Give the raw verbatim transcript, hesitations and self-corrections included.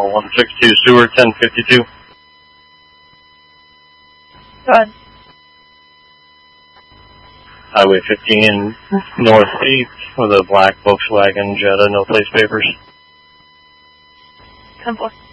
one six two sewer, ten fifty-two. Go ahead. Highway fifteen northeast with a black Volkswagen Jetta, no place papers. ten four.